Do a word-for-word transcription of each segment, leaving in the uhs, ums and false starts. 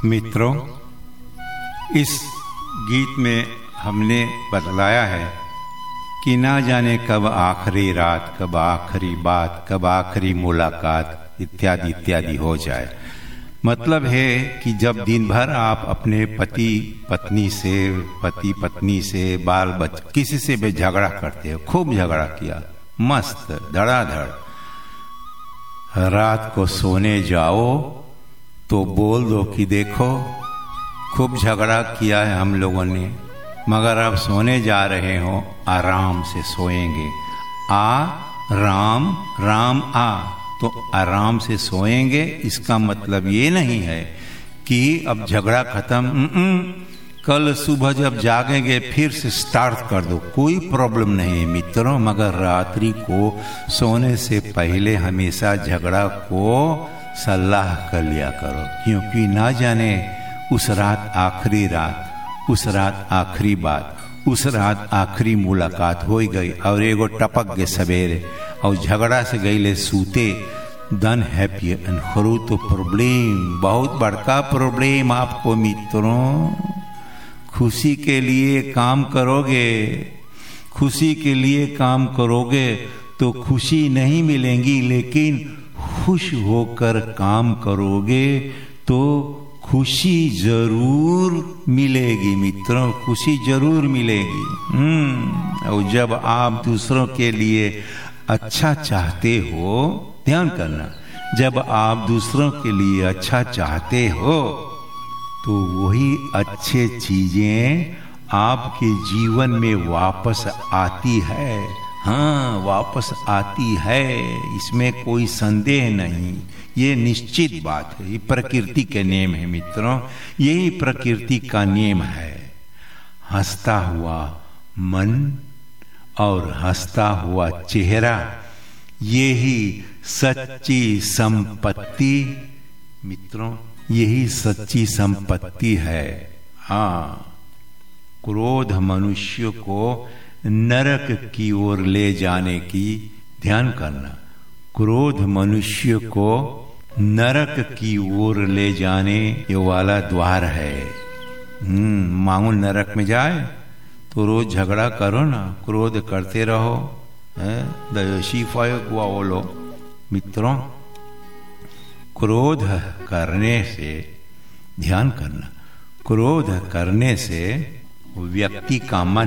मित्रों, इस गीत में हमने बतलाया है कि ना जाने कब आखिरी रात, कब आखिरी बात, कब आखिरी मुलाकात इत्यादि इत्यादि हो जाए। मतलब है कि जब दिन भर आप अपने पति पत्नी से, पति पत्नी से, बाल बच्चे किसी से भी झगड़ा करते हो, खूब झगड़ा किया, मस्त धड़ाधड़, रात को सोने जाओ तो बोल दो कि देखो खूब झगड़ा किया है हम लोगों ने, मगर अब सोने जा रहे हो, आराम से सोएंगे। आ राम राम आ, तो आराम से सोएंगे। इसका मतलब ये नहीं है कि अब झगड़ा खत्म, कल सुबह जब जागेंगे फिर से स्टार्ट कर दो, कोई प्रॉब्लम नहीं है मित्रों। मगर रात्रि को सोने से पहले हमेशा झगड़ा को सलाह कर लिया करो, क्योंकि ना जाने उस रात आखिरी रात, उस रात आखिरी बात, उस रात आखिरी मुलाकात हो गई और एगो टपक गए सवेरे और झगड़ा से गईले सूते, दन हैप्पी एंड खरू तो प्रॉब्लम, बहुत बड़का प्रॉब्लम आपको मित्रों। खुशी के लिए काम करोगे, खुशी के लिए काम करोगे तो खुशी नहीं मिलेंगी, लेकिन खुश होकर काम करोगे तो खुशी जरूर मिलेगी मित्रों, खुशी जरूर मिलेगी। हम्म और जब आप दूसरों के लिए अच्छा चाहते हो, ध्यान करना, जब आप दूसरों के लिए अच्छा चाहते हो तो वही अच्छे चीजें आपके जीवन में वापस आती है। हाँ, वापस आती है, इसमें कोई संदेह नहीं, ये निश्चित बात है। ये प्रकृति के नियम है मित्रों, यही प्रकृति का नियम है। हंसता हुआ मन और हंसता हुआ चेहरा, यही सच्ची संपत्ति मित्रों, यही सच्ची संपत्ति है। हाँ, क्रोध मनुष्य को नरक की ओर ले जाने की, ध्यान करना, क्रोध मनुष्य को नरक की ओर ले जाने ये वाला द्वार है। हम्म मांगो नरक में जाए तो रोज झगड़ा करो ना, क्रोध करते रहो, दयोशी फायो गुआ बोलो मित्रों। क्रोध करने से, ध्यान करना, क्रोध करने से व्यक्ति का मन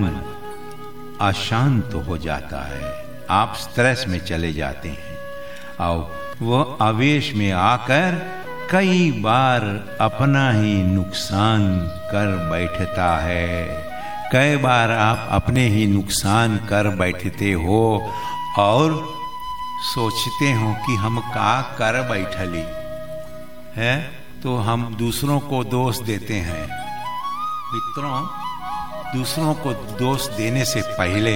अशांत हो जाता है, आप स्ट्रेस में चले जाते हैं और वह आवेश में आकर कई बार अपना ही नुकसान कर बैठता है। कई बार आप अपने ही नुकसान कर बैठते हो और सोचते हो कि हम का कर बैठली है, तो हम दूसरों को दोष देते हैं। मित्रों, दूसरों को दोष देने से पहले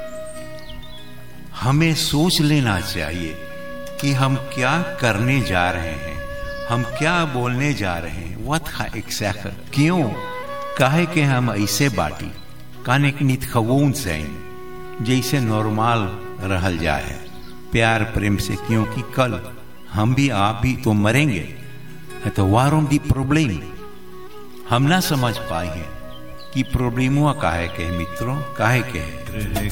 हमें सोच लेना चाहिए कि हम क्या करने जा रहे हैं, हम क्या बोलने जा रहे हैं, व्हाट एग्जैक्ट, क्यों, काहे के हम ऐसे बाटी काने की नित खवून से जैसे नॉर्मल रहल जाए प्यार प्रेम से, क्योंकि कल हम भी आप भी तो मरेंगे। तो वारों दी प्रॉब्लम हम ना समझ पाए हैं कि प्रॉब्लम हुआ काहे के मित्रों, काहे के है।